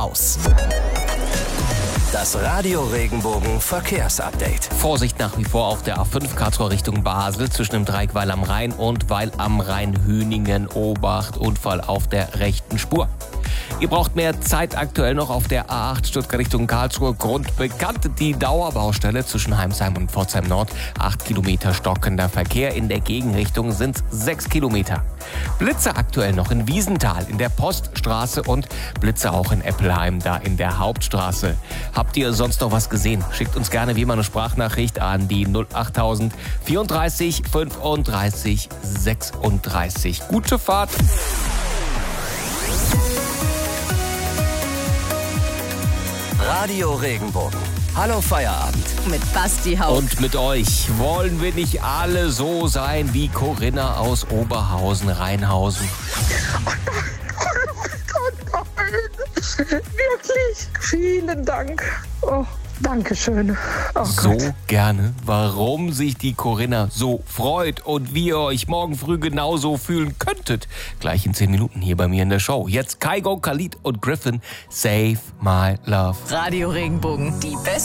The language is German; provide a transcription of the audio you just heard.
aus. Das Radio Regenbogen Verkehrsupdate. Vorsicht nach wie vor auf der A5 Karlsruhe Richtung Basel zwischen dem Dreieck Weil am Rhein und Weil am Rhein-Hüningen. Obacht, Unfall auf der rechten Spur. Ihr braucht mehr Zeit aktuell noch auf der A8 Stuttgart Richtung Karlsruhe. Grund bekannt, die Dauerbaustelle zwischen Heimsheim und Pforzheim Nord. 8 Kilometer stockender Verkehr. In der Gegenrichtung sind 6 Kilometer. Blitze aktuell noch in Wiesenthal, in der Poststraße und Blitze auch in Eppelheim, da in der Hauptstraße. Habt ihr sonst noch was gesehen? Schickt uns gerne wie immer eine Sprachnachricht an die 08000 34 35 36. Gute Fahrt! Radio Regenbogen. Hallo Feierabend. Mit Basti Haupt. Und mit euch wollen wir nicht alle so sein wie Corinna aus Oberhausen-Rheinhausen. Oh mein Gott, nein. Wirklich. Vielen Dank. Oh, danke schön. Oh So Gott. gerne, warum sich die Corinna so freut und wie ihr euch morgen früh genauso fühlen könntet. Gleich in 10 Minuten hier bei mir in der Show. Jetzt Kygo, Khalid und Griffin, Save My Love. Radio Regenbogen. Die besten